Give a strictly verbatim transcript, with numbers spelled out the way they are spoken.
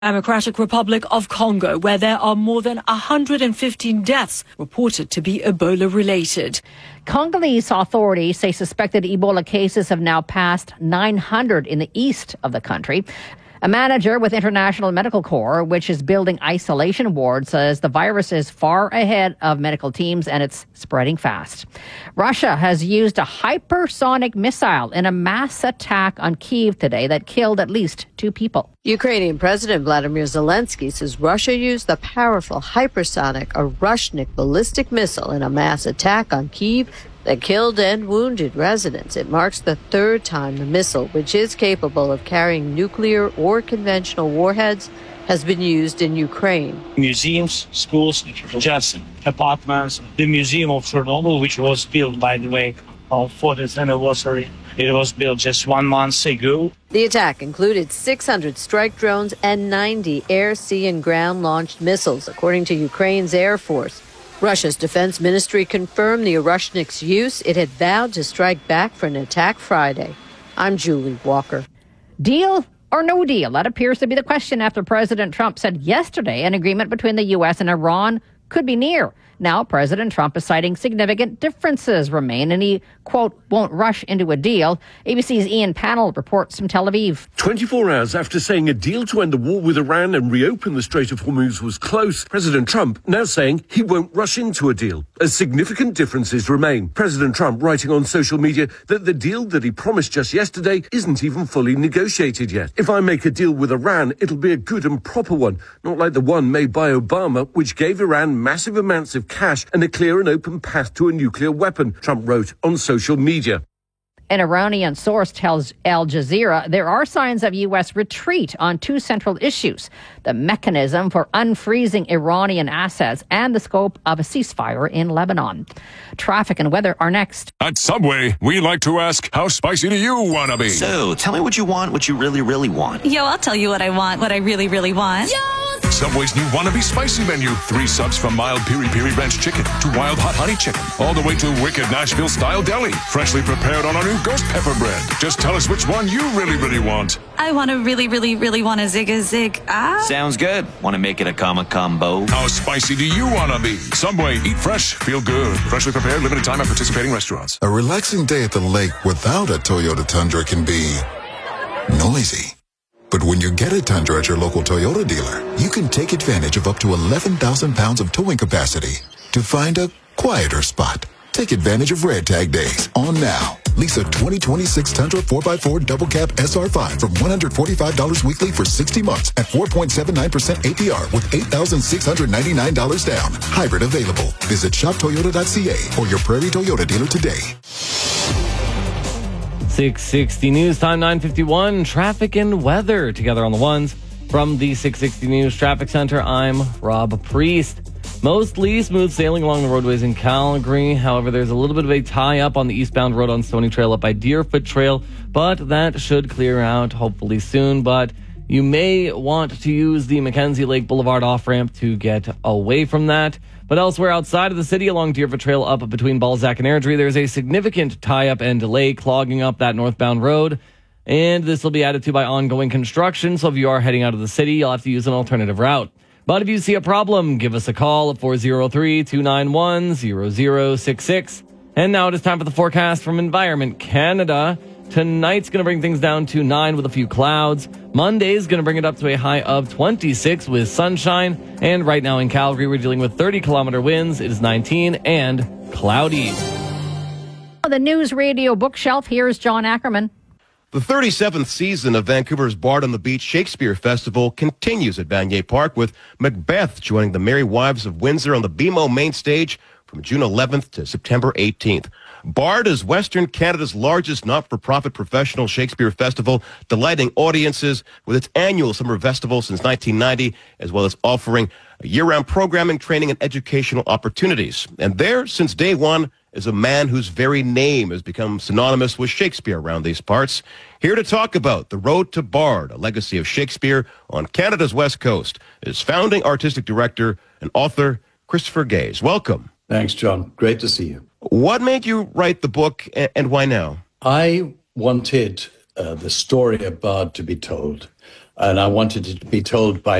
Democratic Republic of Congo, where there are more than one hundred fifteen deaths reported to be Ebola-related. Congolese authorities say suspected Ebola cases have now passed nine hundred in the east of the country. A manager with International Medical Corps, which is building isolation wards, says the virus is far ahead of medical teams and it's spreading fast. Russia has used a hypersonic missile in a mass attack on Kyiv today that killed at least two people. Ukrainian President Vladimir Zelensky says Russia used the powerful hypersonic Orushnik ballistic missile in a mass attack on Kyiv that killed and wounded residents. It marks the third time the missile, which is capable of carrying nuclear or conventional warheads, has been used in Ukraine. Museums, schools, just apartments. The Museum of Chernobyl, which was built, by the way, on fortieth anniversary, it was built just one month ago. The attack included six hundred strike drones and ninety air, sea, and ground-launched missiles, according to Ukraine's Air Force. Russia's defense ministry confirmed the Orushnik's use. It had vowed to strike back for an attack Friday. I'm Julie Walker. Deal or no deal? That appears to be the question after President Trump said yesterday an agreement between the U S and Iran could be near. Now, President Trump is citing significant differences remain, and he, quote, won't rush into a deal. A B C's Ian Pannell reports from Tel Aviv. twenty-four hours after saying a deal to end the war with Iran and reopen the Strait of Hormuz was close, President Trump now saying he won't rush into a deal, as significant differences remain. President Trump writing on social media that the deal that he promised just yesterday isn't even fully negotiated yet. If I make a deal with Iran, it'll be a good and proper one, not like the one made by Obama, which gave Iran massive amounts of cash and a clear and open path to a nuclear weapon, Trump wrote on social media. An Iranian source tells Al Jazeera there are signs of U S retreat on two central issues: the mechanism for unfreezing Iranian assets and the scope of a ceasefire in Lebanon. Traffic and weather are next. At Subway, we like to ask, how spicy do you want to be? So, tell me what you want, what you really, really want. Yo, I'll tell you what I want, what I really, really want. Yo! Subway's new Wannabe Spicy menu. Three subs from mild piri-piri ranch chicken to wild hot honey chicken, all the way to wicked Nashville-style deli, freshly prepared on our new ghost pepper bread. Just tell us which one you really, really want. I want to really, really, really want a zig-a-zig. Ah. Sounds good. Want to make it a comma combo? How spicy do you want to be? Subway, eat fresh, feel good. Freshly prepared, limited time at participating restaurants. A relaxing day at the lake without a Toyota Tundra can be noisy. But when you get a Tundra at your local Toyota dealer, you can take advantage of up to eleven thousand pounds of towing capacity to find a quieter spot. Take advantage of Red Tag Days on now. Lease a twenty twenty-six Tundra four by four Double Cab S R five from one hundred forty-five dollars weekly for sixty months at four point seven nine percent A P R with eight thousand six hundred ninety-nine dollars down. Hybrid available. Visit shop toyota dot c a or your Prairie Toyota dealer today. six sixty News Time, nine fifty-one. Traffic and weather together on the ones. From the six sixty News Traffic Center, I'm Rob Priest. Mostly smooth sailing along the roadways in Calgary. However, there's a little bit of a tie-up on the eastbound road on Stony Trail up by Deerfoot Trail, but that should clear out hopefully soon. But you may want to use the Mackenzie Lake Boulevard off-ramp to get away from that. But elsewhere outside of the city along Deerfoot Trail up between Balzac and Airdrie, there's a significant tie-up and delay clogging up that northbound road. And this will be added to by ongoing construction, so if you are heading out of the city, you'll have to use an alternative route. But if you see a problem, give us a call at four oh three, two nine one, zero zero six six. And now it is time for the forecast from Environment Canada. Tonight's going to bring things down to nine with a few clouds. Monday's going to bring it up to a high of twenty-six with sunshine. And right now in Calgary, we're dealing with thirty kilometer winds. It is nineteen and cloudy. The News Radio Bookshelf, here's John Ackerman. The thirty-seventh season of Vancouver's Bard on the Beach Shakespeare Festival continues at Vanier Park with Macbeth joining the Merry Wives of Windsor on the B M O main stage from June eleventh to September eighteenth. Bard is Western Canada's largest not-for-profit professional Shakespeare festival, delighting audiences with its annual summer festival since nineteen ninety, as well as offering year-round programming, training, and educational opportunities. And there, since day one, is a man whose very name has become synonymous with Shakespeare around these parts. Here to talk about The Road to Bard, a legacy of Shakespeare on Canada's West Coast, is founding artistic director and author Christopher Gaze. Welcome. Thanks, John. Great to see you. What made you write the book, and why now? I wanted uh, the story of Bard to be told. And I wanted it to be told by